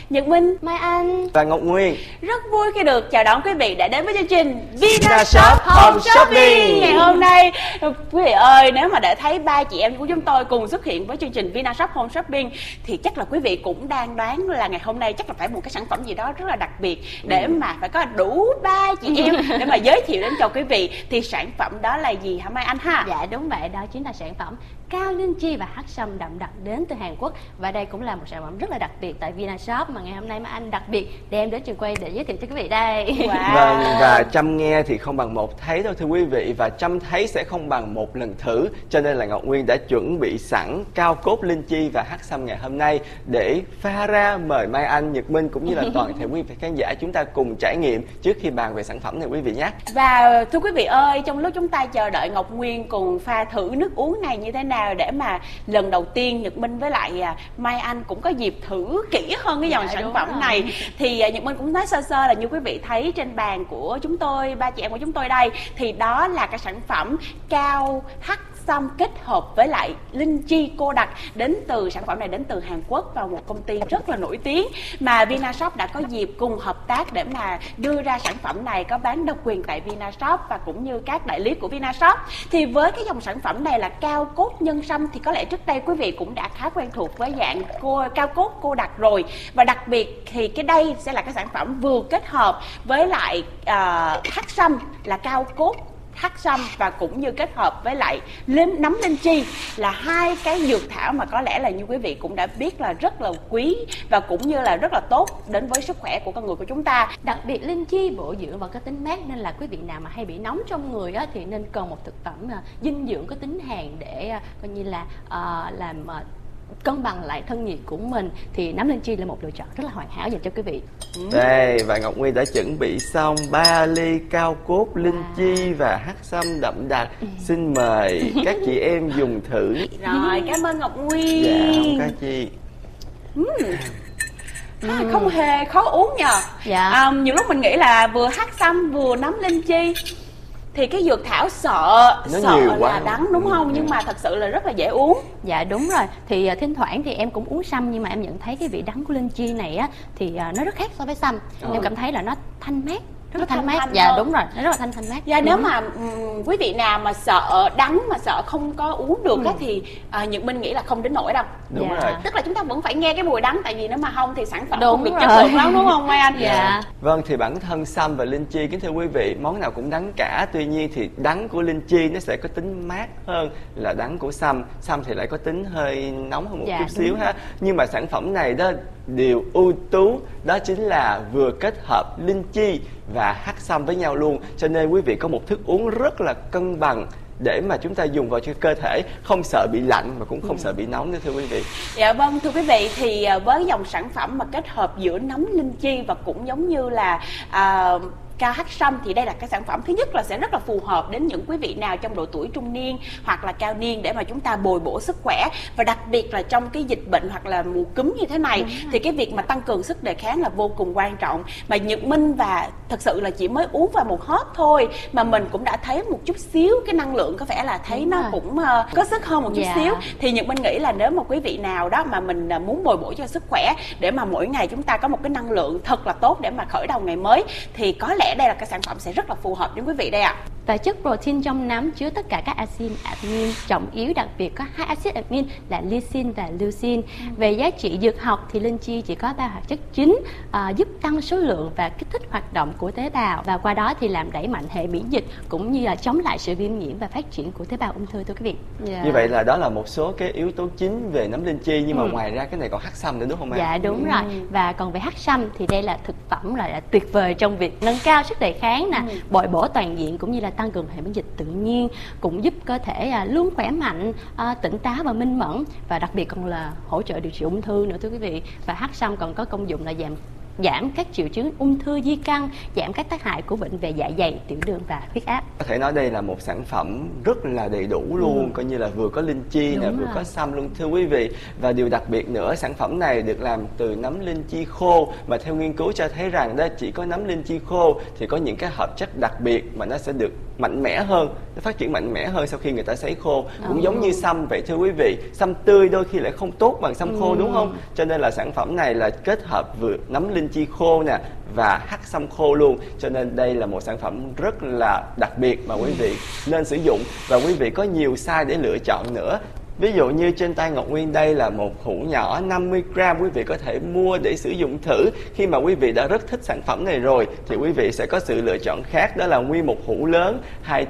Nhật Minh, Mai Anh và Ngọc Nguyên. rất vui khi được chào đón quý vị đã đến với chương trình Vinashop Home Shopping. Ngày hôm nay, quý vị ơi, nếu mà để thấy ba chị em của chúng tôi cùng xuất hiện với chương trình Vinashop Home Shopping thì chắc là quý vị cũng đang đoán là ngày hôm nay chắc là phải một cái sản phẩm gì đó rất là đặc biệt để mà phải có đủ ba chị em để mà giới thiệu đến cho quý vị. Thì sản phẩm đó là gì hả Mai Anh ha? Dạ đúng vậy, đó chính là sản phẩm cao linh chi và hắc sâm đậm đặc đến từ Hàn Quốc. Và đây cũng là một sản phẩm rất là đặc biệt tại Vinashop mà ngày hôm nay Mai Anh đặc biệt đem đến trường quay để giới thiệu cho quý vị đây. Wow. Vâng, và Trâm nghe thì không bằng một thấy đâu thưa quý vị, và Trâm thấy sẽ không bằng một lần thử, cho nên là Ngọc Nguyên đã chuẩn bị sẵn cao cốt linh chi và hắc sâm ngày hôm nay để pha ra mời Mai Anh, Nhật Minh cũng như là toàn thể quý vị khán giả chúng ta cùng trải nghiệm trước khi bàn về sản phẩm này quý vị nhé. Và thưa quý vị ơi, trong lúc chúng ta chờ đợi Ngọc Nguyên cùng pha thử nước uống này như thế nào để mà lần đầu tiên Nhật Minh với lại Mai Anh cũng có dịp thử kỹ hơn cái dòng sản phẩm này, thì Nhật Minh cũng nói sơ sơ là như quý vị thấy trên bàn của chúng tôi, ba chị em của chúng tôi đây, thì đó là cái sản phẩm cao hắc sâm kết hợp với lại linh chi cô đặc. Sản phẩm này đến từ Hàn Quốc và một công ty rất là nổi tiếng mà Vinashop đã có dịp cùng hợp tác để mà đưa ra sản phẩm này, có bán độc quyền tại Vinashop và cũng như các đại lý của Vinashop. Thì với cái dòng sản phẩm này là cao cốt nhân sâm thì có lẽ trước đây quý vị cũng đã khá quen thuộc với dạng cao cốt cô đặc rồi, và đặc biệt thì cái đây sẽ là cái sản phẩm vừa kết hợp với lại hắc sâm là cao cốt hắc sâm và cũng như kết hợp với lại nấm linh chi, là hai cái dược thảo mà có lẽ là như quý vị cũng đã biết là rất là quý và cũng như là rất là tốt đến với sức khỏe của con người của chúng ta. Đặc biệt linh chi bổ dưỡng và có tính mát, nên là quý vị nào mà hay bị nóng trong người á, thì nên cần một thực phẩm dinh dưỡng có tính hàn để coi như là làm cân bằng lại thân nhiệt của mình, thì nấm linh chi là một lựa chọn rất là hoàn hảo dành cho quý vị. Đây, và Ngọc Nguyên đã chuẩn bị xong 3 ly cao cốt linh chi và hắc sâm đậm đặc. Xin mời các chị em dùng thử. Rồi, cảm ơn Ngọc Nguyên. Dạ, không có chi. Không hề khó uống nhờ. Dạ. Nhiều lúc mình nghĩ là vừa hắc sâm vừa nấm linh chi thì cái dược thảo sợ là đắng đúng không? Nhưng mà thật sự là rất là dễ uống. Dạ đúng rồi. Thì thỉnh thoảng thì em cũng uống sâm, nhưng mà em nhận thấy cái vị đắng của linh chi này á thì nó rất khác so với sâm. Em cảm thấy là nó thanh mát, rất là thanh mát. Dạ đúng rồi, nó rất là thanh mát. Dạ, nếu mà quý vị nào mà sợ đắng mà sợ không có uống được á thì Nhật Minh nghĩ là không đến nỗi đâu. Đúng rồi. Tức là chúng ta vẫn phải nghe cái mùi đắng, tại vì nếu mà không thì sản phẩm đúng không bị rồi. chất lượng lắm, đúng không Mai Anh? Dạ. Vâng, thì bản thân sâm và linh chi, kính thưa quý vị, món nào cũng đắng cả. Tuy nhiên thì đắng của linh chi nó sẽ có tính mát hơn là đắng của sâm. Sâm thì lại có tính hơi nóng hơn một chút xíu ha. Nhưng mà sản phẩm này đó, điều ưu tú đó chính là vừa kết hợp linh chi và hắc sâm với nhau luôn, cho nên quý vị có một thức uống rất là cân bằng để mà chúng ta dùng vào cho cơ thể, không sợ bị lạnh mà cũng không sợ bị nóng nữa thưa quý vị. Dạ vâng, thưa quý vị, thì với dòng sản phẩm mà kết hợp giữa nấm linh chi và cũng giống như là cao hắc sâm thì đây là cái sản phẩm thứ nhất là sẽ rất là phù hợp đến những quý vị nào trong độ tuổi trung niên hoặc là cao niên để mà chúng ta bồi bổ sức khỏe, và đặc biệt là trong cái dịch bệnh hoặc là mùa cúm như thế này thì cái việc mà tăng cường sức đề kháng là vô cùng quan trọng. Mà Nhật Minh và thật sự là chỉ mới uống vào một hớp thôi mà mình cũng đã thấy một chút xíu cái năng lượng có vẻ là thấy nó cũng có sức hơn một chút xíu. Thì Nhật Minh nghĩ là nếu mà quý vị nào đó mà mình muốn bồi bổ cho sức khỏe để mà mỗi ngày chúng ta có một cái năng lượng thật là tốt để mà khởi đầu ngày mới thì có lẽ đây là cái sản phẩm sẽ rất là phù hợp với quý vị đây ạ. Và chất protein trong nấm chứa tất cả các axit amin trọng yếu, đặc biệt có 2 axit amin là lysine và leucine. Về giá trị dược học thì linh chi chỉ có 3 hoạt chất chính giúp tăng số lượng và kích thích hoạt động của tế bào, và qua đó thì làm đẩy mạnh hệ miễn dịch cũng như là chống lại sự viêm nhiễm và phát triển của tế bào ung thư thưa quý vị. Như vậy là đó là một số cái yếu tố chính về nấm linh chi, nhưng mà ngoài ra cái này còn hắc sâm nữa đúng không em? Dạ đúng rồi. Và còn về hắc sâm thì đây là thực phẩm là tuyệt vời trong việc nâng cao sức đề kháng nè, bồi bổ toàn diện cũng như là tăng cường hệ miễn dịch tự nhiên, cũng giúp cơ thể luôn khỏe mạnh, tỉnh táo và minh mẫn, và đặc biệt còn là hỗ trợ điều trị ung thư nữa thưa quý vị. Và hắc sâm còn có công dụng là giảm giảm các triệu chứng ung thư di căn, giảm các tác hại của bệnh về dạ dày, tiểu đường và huyết áp. Có thể nói đây là một sản phẩm rất là đầy đủ luôn, coi như là vừa có linh chi nè, vừa có sâm luôn thưa quý vị. Và điều đặc biệt nữa, sản phẩm này được làm từ nấm linh chi khô, mà theo nghiên cứu cho thấy rằng đó, chỉ có nấm linh chi khô thì có những cái hợp chất đặc biệt mà nó sẽ được mạnh mẽ hơn, nó phát triển mạnh mẽ hơn sau khi người ta sấy khô. Cũng giống như sâm vậy thưa quý vị, sâm tươi đôi khi lại không tốt bằng sâm khô đúng không? Cho nên là sản phẩm này là kết hợp vừa nấm linh chi khô nè và hắc sâm khô luôn, cho nên đây là một sản phẩm rất là đặc biệt mà quý vị nên sử dụng. Và quý vị có nhiều size để lựa chọn nữa. Ví dụ như trên tay Ngọc Nguyên đây là một hũ nhỏ 50g, quý vị có thể mua để sử dụng thử. Khi mà quý vị đã rất thích sản phẩm này rồi thì quý vị sẽ có sự lựa chọn khác, đó là nguyên một hũ lớn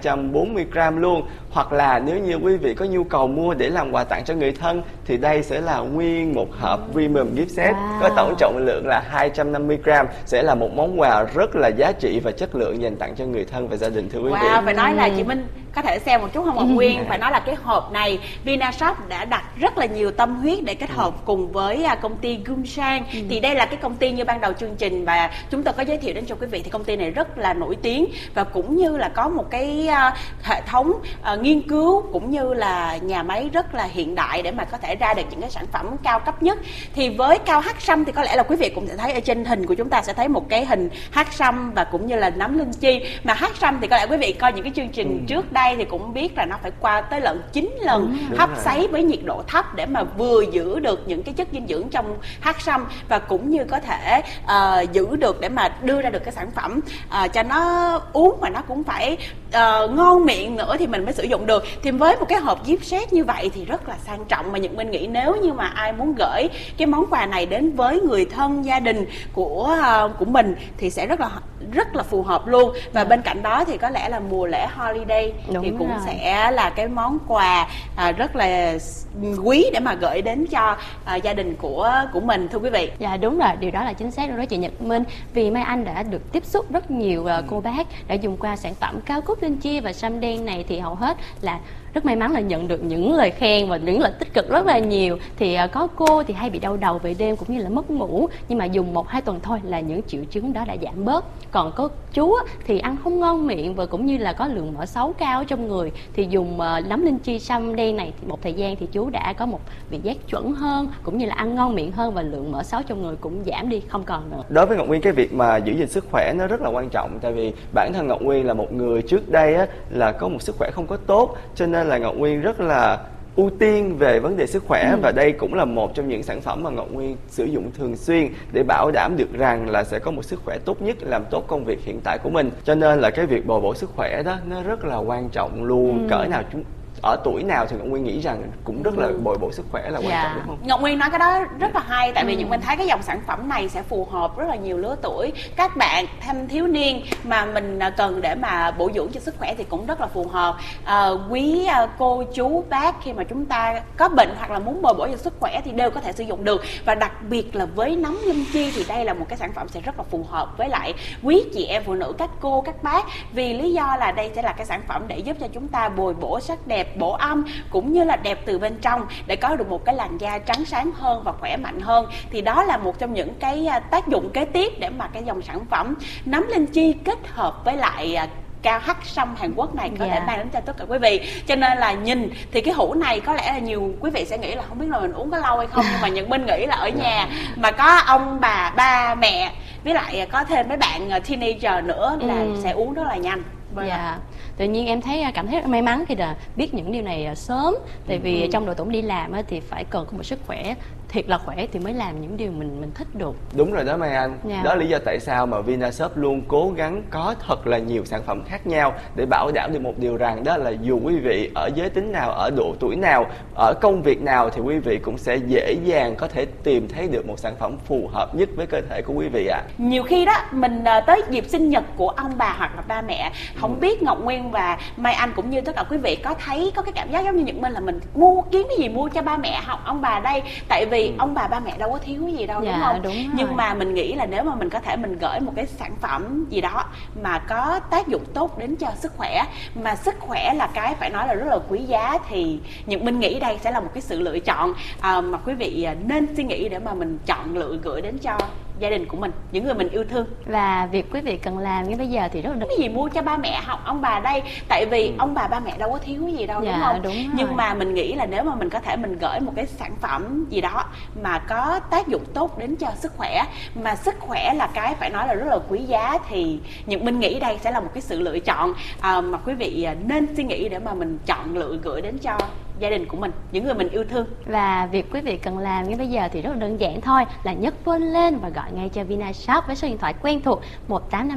240g luôn. Hoặc là nếu như quý vị có nhu cầu mua để làm quà tặng cho người thân thì đây sẽ là nguyên một hộp Premium Gift Set, có tổng trọng lượng là 250g, sẽ là một món quà rất là giá trị và chất lượng dành tặng cho người thân và gia đình thưa quý vị. Phải nói là chị Minh có thể xem một chút không Ngọc Nguyên, phải nói là cái hộp này Vinashop đã đặt rất là nhiều tâm huyết để kết hợp cùng với công ty Gumshan. Thì đây là cái công ty như ban đầu chương trình và chúng tôi có giới thiệu đến cho quý vị, thì công ty này rất là nổi tiếng và cũng như là có một cái hệ thống nghiên cứu cũng như là nhà máy rất là hiện đại để mà có thể ra được những cái sản phẩm cao cấp nhất. Thì với cao hắc sâm thì có lẽ là quý vị cũng sẽ thấy ở trên hình của chúng ta sẽ thấy một cái hình hắc sâm và cũng như là nấm linh chi. Mà hắc sâm thì có lẽ quý vị coi những cái chương trình trước đây thì cũng biết là nó phải qua tới 9 lần hấp sấy với nhiệt độ thấp để mà vừa giữ được những cái chất dinh dưỡng trong hắc sâm và cũng như có thể giữ được để mà đưa ra được cái sản phẩm cho nó uống mà nó cũng phải ngon miệng nữa thì mình mới sử dụng được. Thì với một cái hộp gift set như vậy thì rất là sang trọng, mà Nhật Minh nghĩ nếu như mà ai muốn gửi cái món quà này đến với người thân gia đình của mình thì sẽ rất là phù hợp luôn. Và bên cạnh đó thì có lẽ là mùa lễ holiday thì cũng sẽ là cái món quà rất là quý để mà gửi đến cho gia đình của mình thưa quý vị. Dạ đúng rồi, điều đó là chính xác rồi đó chị Nhật Minh. Vì Mai Anh đã được tiếp xúc rất nhiều cô bác đã dùng qua sản phẩm cao cúc linh chi và sâm đen này, thì hầu hết là rất may mắn là nhận được những lời khen và những lời tích cực rất là nhiều. Thì có cô thì hay bị đau đầu về đêm cũng như là mất ngủ, nhưng mà dùng 1-2 tuần thôi là những triệu chứng đó đã giảm bớt. Còn có chú thì ăn không ngon miệng và cũng như là có lượng mỡ xấu cao trong người, thì dùng nấm linh chi sâm đen này thì một thời gian thì chú đã có một vị giác chuẩn hơn, cũng như là ăn ngon miệng hơn và lượng mỡ xấu trong người cũng giảm đi, không còn nữa. Đối với Ngọc Nguyên, cái việc mà giữ gìn sức khỏe nó rất là quan trọng, tại vì bản thân Ngọc Nguyên là một người trước đây á, là có một sức khỏe không có tốt, cho nên là Ngọc Nguyên rất là ưu tiên về vấn đề sức khỏe. Và đây cũng là một trong những sản phẩm mà Ngọc Nguyên sử dụng thường xuyên để bảo đảm được rằng là sẽ có một sức khỏe tốt nhất, làm tốt công việc hiện tại của mình. Cho nên là cái việc bồi bổ sức khỏe đó nó rất là quan trọng luôn. Cỡ nào ở tuổi nào thì Ngọc Nguyên nghĩ rằng cũng rất là bồi bổ sức khỏe là quan trọng, đúng không? Ngọc Nguyên nói cái đó rất là hay, tại vì những mình thấy cái dòng sản phẩm này sẽ phù hợp rất là nhiều lứa tuổi. Các bạn thanh thiếu niên mà mình cần để mà bổ dưỡng cho sức khỏe thì cũng rất là phù hợp. Quý cô chú bác khi mà chúng ta có bệnh hoặc là muốn bồi bổ cho sức khỏe thì đều có thể sử dụng được. Và đặc biệt là với nấm linh chi thì đây là một cái sản phẩm sẽ rất là phù hợp với lại quý chị em phụ nữ, các cô các bác, vì lý do là đây sẽ là cái sản phẩm để giúp cho chúng ta bồi bổ sắc đẹp, bổ âm cũng như là đẹp từ bên trong để có được một cái làn da trắng sáng hơn và khỏe mạnh hơn. Thì đó là một trong những cái tác dụng kế tiếp để mà cái dòng sản phẩm nấm linh chi kết hợp với lại cao hắc sâm Hàn Quốc này có thể mang đến cho tất cả quý vị. Cho nên là nhìn thì cái hũ này có lẽ là nhiều quý vị sẽ nghĩ là không biết là mình uống có lâu hay không, nhưng mà Nhật Minh nghĩ là ở nhà mà có ông bà ba mẹ với lại có thêm mấy bạn teenager nữa là sẽ uống rất là nhanh. Tự nhiên em cảm thấy rất may mắn khi là biết những điều này sớm, tại vì trong độ tuổi đi làm thì phải cần có một sức khỏe thiệt là khỏe thì mới làm những điều mình thích được. Đúng rồi đó Mai Anh. Đó là lý do tại sao mà Vinashop luôn cố gắng có thật là nhiều sản phẩm khác nhau để bảo đảm được một điều rằng đó là dù quý vị ở giới tính nào, ở độ tuổi nào, ở công việc nào thì quý vị cũng sẽ dễ dàng có thể tìm thấy được một sản phẩm phù hợp nhất với cơ thể của quý vị ạ. Nhiều khi đó mình tới dịp sinh nhật của ông bà hoặc là ba mẹ, không biết Ngọc Nguyên và Mai Anh cũng như tất cả quý vị có thấy có cái cảm giác giống như Nhật Minh là mình kiếm cái gì mua cho ba mẹ hoặc ông bà đây, tại vì ông bà ba mẹ đâu có thiếu gì đâu, đúng không? Nhưng mà mình nghĩ là nếu mà mình có thể mình gửi một cái sản phẩm gì đó mà có tác dụng tốt đến cho sức khỏe, mà sức khỏe là cái phải nói là rất là quý giá, thì Nhật Minh nghĩ đây sẽ là một cái sự lựa chọn mà quý vị nên suy nghĩ để mà mình chọn lựa gửi đến cho gia đình của mình, những người mình yêu thương. Và việc quý vị cần làm ngay bây giờ thì rất là cái gì mua cho ba mẹ học ông bà đây, tại vì ông bà ba mẹ đâu có thiếu gì đâu, đúng không? Đúng rồi. Nhưng mà mình nghĩ là nếu mà mình có thể mình gửi một cái sản phẩm gì đó mà có tác dụng tốt đến cho sức khỏe, mà sức khỏe là cái phải nói là rất là quý giá, thì mình nghĩ đây sẽ là một cái sự lựa chọn mà quý vị nên suy nghĩ để mà mình chọn lựa gửi đến cho gia đình của mình, những người mình yêu thương. Và việc quý vị cần làm ngay bây giờ thì rất là đơn giản thôi, là nhấc phone lên và gọi ngay cho Vinashop với số điện thoại quen thuộc 1855